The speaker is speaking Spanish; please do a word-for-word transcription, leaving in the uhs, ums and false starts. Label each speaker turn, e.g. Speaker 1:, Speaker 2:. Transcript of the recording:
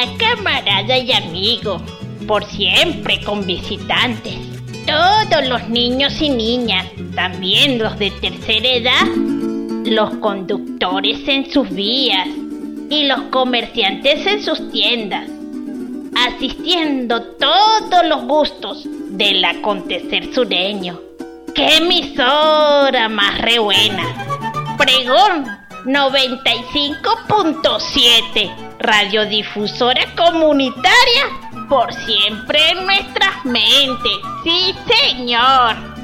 Speaker 1: camarada y amigo, por siempre con visitantes. Todos los niños y niñas, también los de tercera edad, los conductores en sus vías y los comerciantes en sus tiendas, asistiendo todos los gustos del acontecer sureño. ¡Qué emisora más re buena! Pregón noventa y cinco punto siete, radiodifusora comunitaria, por siempre en nuestras mentes. ¡Sí, señor!